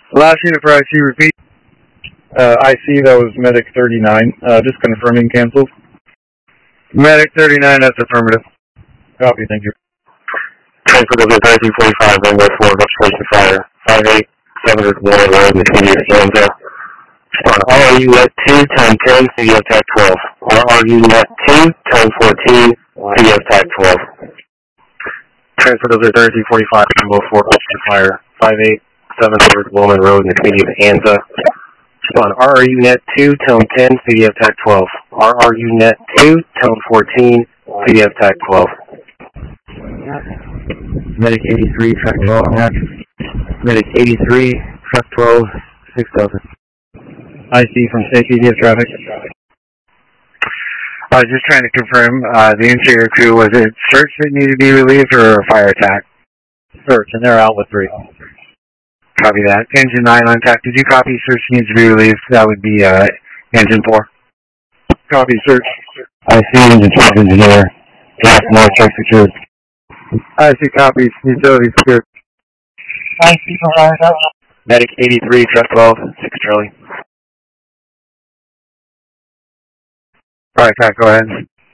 Last unit for IC, repeat. IC, that was Medic 39. Just confirming canceled. Medic 39, that's affirmative. Copy, thank you. Transfer to 3345, runway 4, restoration fire. 58, 700 Warren Road in the city of Kansas. RRU net 2, time 10, city of TAC 12. RRU net 2, time 14, city of TAC 12. Transfer to 3345, runway 4, restoration fire. 58, 700 Woolman Road in the city of Kansas. RRU net 2, tone 10, city of TAC 12. RRU net 2, tone 14, city of TAC 12. Medic 83, track 12, Medic 83, track 12, 6000. IC from safety, do you have traffic? I was just trying to confirm, the interior crew, was it search that needed to be relieved or a fire attack? Search, and they're out with 3. Copy that. Engine 9 on TAC, did you copy search needs to be relieved? That would be, engine 4. Copy search. IC engine 12 engineer, gas more check secured. IC copies, utility secured. IC from fire attack. Medic 83, truck 12, 6 Charlie. Fire attack, go ahead.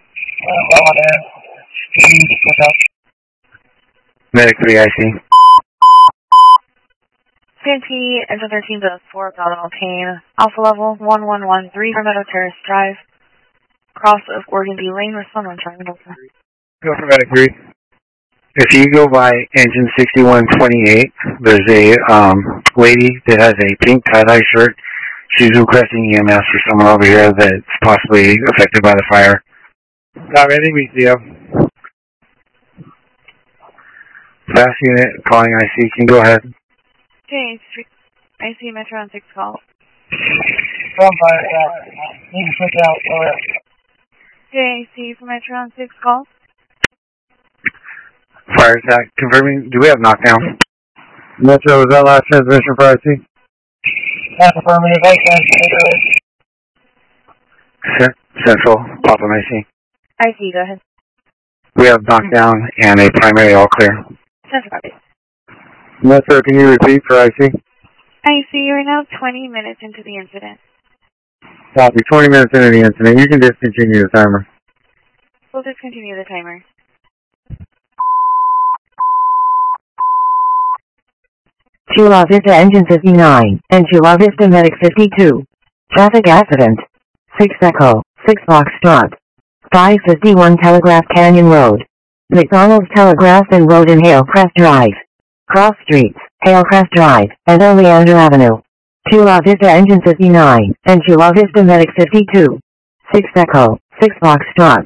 Medic 3 IC. CNP, engine 13 to 4 abdominal pain. Alpha level 1113, Meadow Terrace Drive. Cross of Organdy Lane with someone trying to open. Go for Medic 3. If you go by engine 6128, there's a lady that has a pink tie-dye shirt. She's requesting EMS for someone over here that's possibly affected by the fire. Copy, I think we see him. Fast unit, calling IC, can go ahead. Okay, IC Metro on 6 call. From fire attack. Need to switch out. Over. Okay, IC from Metro on 6 call. Fire attack, confirming, do we have knockdown? Metro, was that last transmission for IC? That's affirmative. Central, Papa IC. IC, go ahead. We have knockdown and a primary all clear. Central copy. Metro, can you repeat for IC? IC, you're now 20 minutes into the incident. Copy, 20 minutes into the incident. You can discontinue the timer. We'll discontinue the timer. Chula Vista engine 59 and Chula Vista medic 52. Traffic accident. 6 Echo, 6 Foxtrot. 551 Telegraph Canyon Road. McDonald's Telegraph and Road in Halecrest Drive. Cross Streets, Halecrest Drive, and Oleander Avenue. Chula Vista engine 59 and Chula Vista medic 52. 6 Echo, 6 Foxtrot.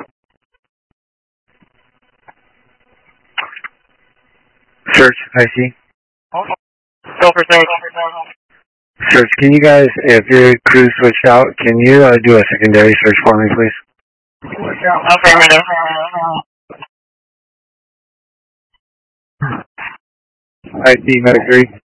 Search, IC. Silver search. Search, can you guys, if your crew switched out, can you do a secondary search for me, please? Affirmative. IC, Medic 3.